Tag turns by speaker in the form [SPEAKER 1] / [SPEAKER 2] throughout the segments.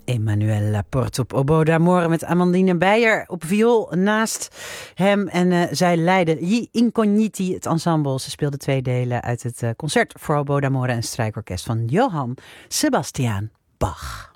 [SPEAKER 1] Emmanuel Laporte op Oboe d'Amore met Amandine Beijer op viool naast hem. En zij leidde Gli Incogniti, het ensemble. Ze speelde 2 delen uit het concert voor Oboe d'Amore en strijkorkest van Johann Sebastian Bach.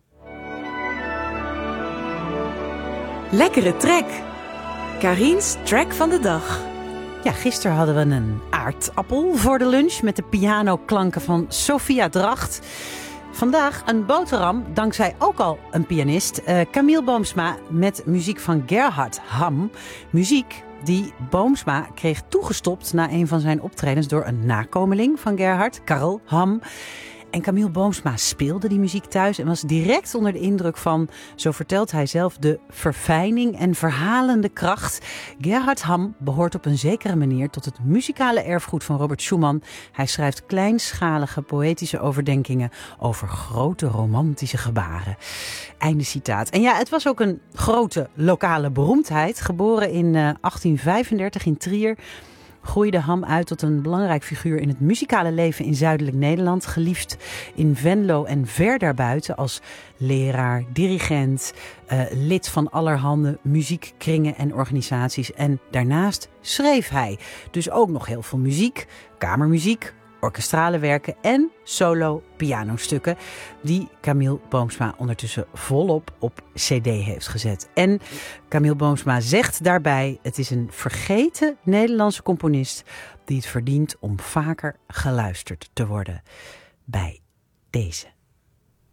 [SPEAKER 2] Lekkere track. Karin's track van de dag.
[SPEAKER 1] Ja, gisteren hadden we een aardappel voor de lunch met de pianoklanken van Sophia Dracht. Vandaag een boterham, dankzij ook al een pianist, Camille Boomsma, met muziek van Gerhard Ham. Muziek die Boomsma kreeg toegestopt na een van zijn optredens door een nakomeling van Gerhard, Karl Ham. En Camille Boomsma speelde die muziek thuis en was direct onder de indruk van, zo vertelt hij zelf, de verfijning en verhalende kracht. Gerhard Ham behoort op een zekere manier tot het muzikale erfgoed van Robert Schumann. Hij schrijft kleinschalige poëtische overdenkingen over grote romantische gebaren. Einde citaat. En ja, het was ook een grote lokale beroemdheid. Geboren in 1835 in Trier, groeide Ham uit tot een belangrijk figuur in het muzikale leven in zuidelijk Nederland. Geliefd in Venlo en ver daarbuiten als leraar, dirigent, lid van allerhande muziekkringen en organisaties. En daarnaast schreef hij dus ook nog heel veel muziek, kamermuziek, orkestrale werken en solo pianostukken die Camille Boomsma ondertussen volop op cd heeft gezet. En Camille Boomsma zegt daarbij: het is een vergeten Nederlandse componist die het verdient om vaker geluisterd te worden. Bij deze.